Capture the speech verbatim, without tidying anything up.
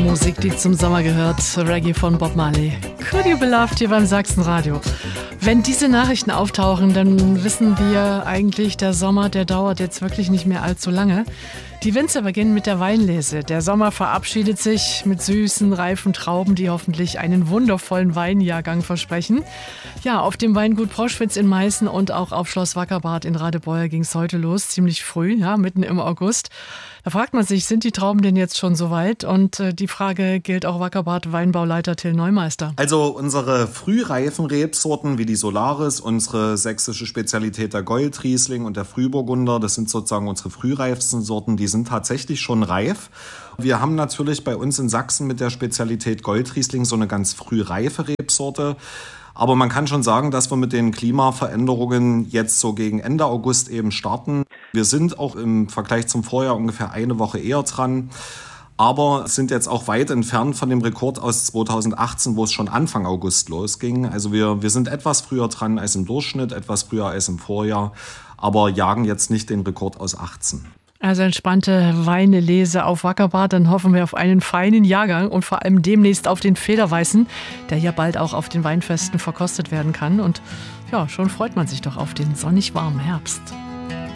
Musik, die zum Sommer gehört. Reggae von Bob Marley. Could You Be Loved hier beim Sachsenradio. Wenn diese Nachrichten auftauchen, dann wissen wir eigentlich, der Sommer, der dauert jetzt wirklich nicht mehr allzu lange. Die Winzer beginnen mit der Weinlese. Der Sommer verabschiedet sich mit süßen, reifen Trauben, die hoffentlich einen wundervollen Weinjahrgang versprechen. Ja, auf dem Weingut Proschwitz in Meißen und auch auf Schloss Wackerbarth in Radebeul ging es heute los, ziemlich früh, ja, mitten im August. Da fragt man sich, sind die Trauben denn jetzt schon soweit? Und äh, die Frage gilt auch Wackerbarth Weinbauleiter Till Neumeister. Also unsere frühreifen Rebsorten wie die Solaris, unsere sächsische Spezialität der Goldriesling und der Frühburgunder, das sind sozusagen unsere frühreifsten Sorten, die sind tatsächlich schon reif. Wir haben natürlich bei uns in Sachsen mit der Spezialität Goldriesling so eine ganz frühreife Rebsorte. Aber man kann schon sagen, dass wir mit den Klimaveränderungen jetzt so gegen Ende August eben starten. Wir sind auch im Vergleich zum Vorjahr ungefähr eine Woche eher dran, aber sind jetzt auch weit entfernt von dem Rekord aus zweitausendachtzehn, wo es schon Anfang August losging. Also wir, wir sind etwas früher dran als im Durchschnitt, etwas früher als im Vorjahr, aber jagen jetzt nicht den Rekord aus achtzehn. Also entspannte Weinlese auf Wackerbarth, dann hoffen wir auf einen feinen Jahrgang und vor allem demnächst auf den Federweißen, der ja bald auch auf den Weinfesten verkostet werden kann. Und ja, schon freut man sich doch auf den sonnig warmen Herbst.